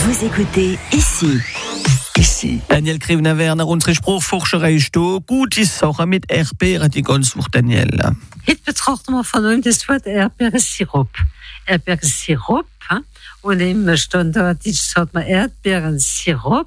Vous écoutez Ici. Daniel Krivenaver, nach unserer Spruchforscherei sto. Gut ist auch mit Erdbeeren, die ganz hoch, Daniel. Heute betrachten wir von uns das Wort Erdbeerensirup. Erdbeerensirup, und im Standarddeutsch sagt man Erdbeerensirup.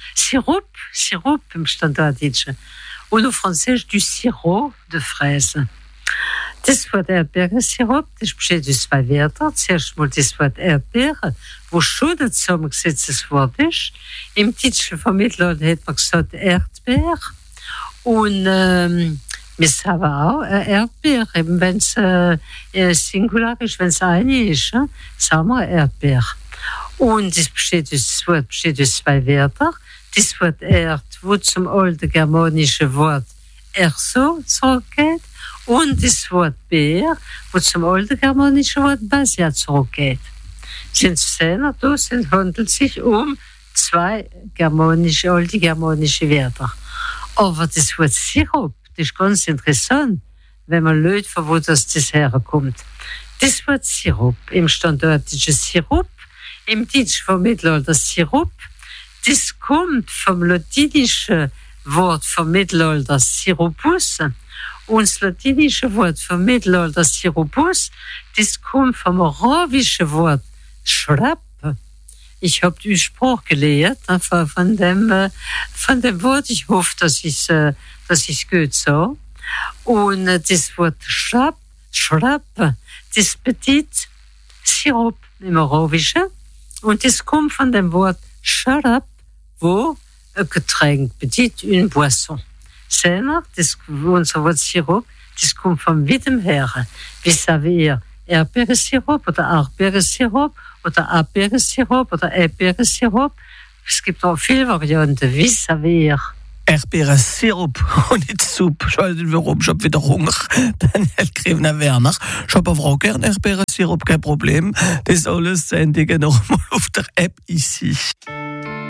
Sirup im Standarddeutsch. Und auf Französisch du Sirop de Fraise. Das Wort Erdbeerensirup, das besteht aus zwei Wörtern. Zuerst mal das Wort Erdbeere, wo schon ein zusammengesetztes Wort ist. Im Deutschen vom Mittelalter hat man gesagt Erdbeer. Und wir sagen auch Erdbeer, eben wenn es Singular ist, wenn es eine ist, sagen wir Erdbeer. Und das Wort besteht aus zwei Wörtern. Das Wort Erd, wo zum alten germanischen Wort Erso zurückgeht. Und das Wort Beer, wo zum alten germanischen Wort Basia zurückgeht. Sind Szenen, da handelt es sich um zwei alte germanische Wörter. Aber das Wort Sirup, das ist ganz interessant, wenn man schaut, von wo das herkommt. Das Wort Sirup, im standardischen Sirup, im Deutsch vom Mittelalter Sirup, das kommt vom latinischen Wort vom Mittelalter Sirupus. Und das latinische Wort vom Mittelalter Sirupus, das kommt vom arabischen Wort Schrapp. Ich habe die Sprache gelehrt von dem Wort. Ich hoffe, dass ich es gut so. Und das Wort Schrapp, das bedeutet Sirup im Arabischen. Und das kommt von dem Wort Sharab, wo ein Getränk bedeutet, une boisson. Unser Wort Sirup, das kommt von weitem her. Wie sagen wir Erdbeerensirup oder Erdbeerensirup oder Erdbeerensirup oder Erdbeerensirup? Es gibt auch viele Varianten. Wie sagen wir Erdbeerensirup und nicht Suppe. Ich weiß nicht warum, ich habe wieder Hunger. Daniel Krivenaver. Ich habe aber auch gerne Erdbeerensirup, kein Problem. Das alles Sendungen nochmal auf der App Ici.